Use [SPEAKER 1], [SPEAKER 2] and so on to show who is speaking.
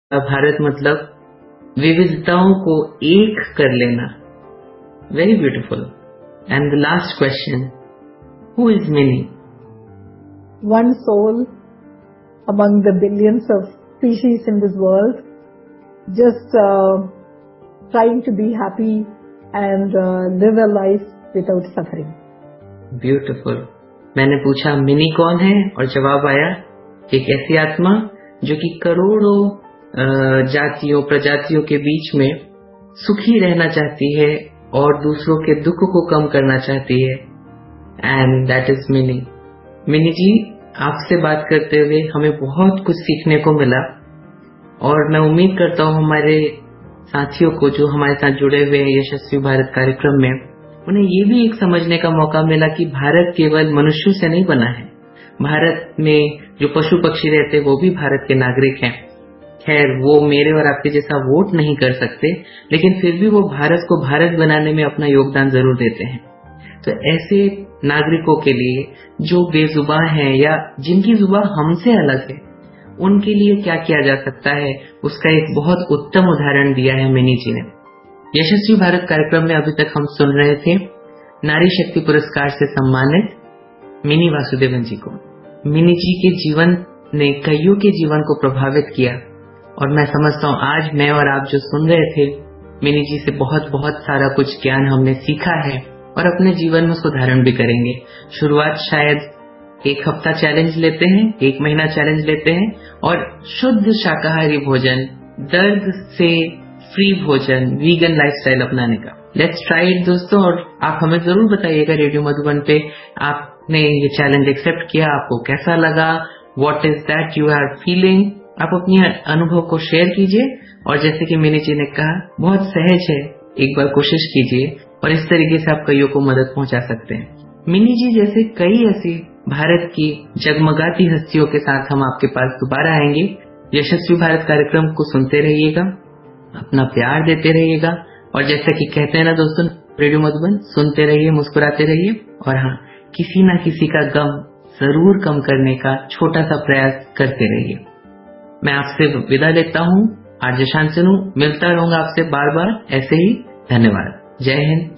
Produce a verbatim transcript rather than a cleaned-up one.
[SPEAKER 1] भारत मतलब विविधताओं को एक कर लेना. Very beautiful. And the last question, who is Minnie?
[SPEAKER 2] One soul among the billions of species in this world, just uh, trying to be happy and uh, live a life without suffering.
[SPEAKER 1] Beautiful. मैंने पूछा mini कौन है और जवाब आया एक ऐसी आत्मा जो कि करोड़ों जातियों प्रजातियों के बीच में सुखी रहना चाहती है और दूसरों के दुख को कम करना चाहती है. And that is mini. Mini जी, आपसे बात करते हुए हमें बहुत कुछ सीखने को मिला और मैं उम्मीद करता हूँ हमारे साथियों को जो हमारे साथ जुड़े हुए हैं यशस्वी भारत कार्यक्रम में, उन्हें ये भी एक समझने का मौका मिला कि भारत केवल मनुष्यों से नहीं बना है. भारत में जो पशु पक्षी रहते हैं वो भी भारत के नागरिक हैं. खैर, वो मेरे और आपके जैसा वोट नहीं कर सकते, लेकिन फिर भी वो भारत को भारत बनाने में अपना योगदान जरूर देते हैं. तो ऐसे नागरिकों के लिए जो बेजुबान हैं या जिनकी जुबान हमसे अलग है, उनके लिए क्या किया जा सकता है, उसका एक बहुत उत्तम उदाहरण दिया है मिनी जी ने. यशस्वी भारत कार्यक्रम में अभी तक हम सुन रहे थे नारी शक्ति पुरस्कार से सम्मानित मिनी वासुदेवन जी को. मिनी जी के जीवन ने कईयों के जीवन को प्रभावित किया और मैं समझता हूँ आज मैं और आप जो सुन रहे थे, मिनी जी से बहुत बहुत सारा कुछ ज्ञान हमने सीखा है और अपने जीवन में उसको धारण भी करेंगे. शुरुआत शायद एक हफ्ता चैलेंज लेते हैं, एक महीना चैलेंज लेते हैं और शुद्ध शाकाहारी भोजन, दर्द से फ्री भोजन, वीगन लाइफस्टाइल अपनाने का. लेट्स ट्राई इट दोस्तों. और आप हमें जरूर बताइएगा रेडियो मधुबन पे आपने ये चैलेंज एक्सेप्ट किया, आपको कैसा लगा, what is that you are feeling. आप अपनी अनुभव को शेयर कीजिए और जैसे कि मिनी जी ने कहा, बहुत सहज है, एक बार कोशिश कीजिए और इस तरीके से आप कईयों को मदद पहुंचा सकते हैं. मिनी जी जैसे कई ऐसी भारत की जगमगाती हस्तियों के साथ हम आपके पास दोबारा आएंगे. यशस्वी भारत कार्यक्रम को सुनते रहिएगा, अपना प्यार देते रहिएगा और जैसा कि कहते हैं ना दोस्तों, रेडियो मधुबन सुनते रहिए, मुस्कुराते रहिए और हाँ, किसी ना किसी का गम जरूर कम करने का छोटा सा प्रयास करते रहिए. मैं आपसे विदा लेता हूँ. आरजे शांतनु, मिलता रहूंगा आपसे बार बार ऐसे ही. धन्यवाद. जय हिंद,